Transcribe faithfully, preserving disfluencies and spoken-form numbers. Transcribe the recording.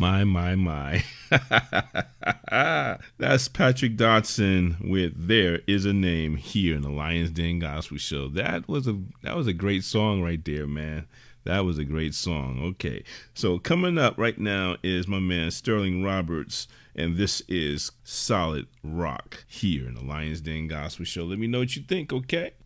My, my, my. That's Patrick Dotson with "There Is a Name" here in the Lions Den Gospel Show. That was a that was a great song right there, man. That was a great song. Okay, so coming up right now is my man Sterling Roberts, and this is Solid Rock here in the Lions Den Gospel Show. Let me know what you think, okay?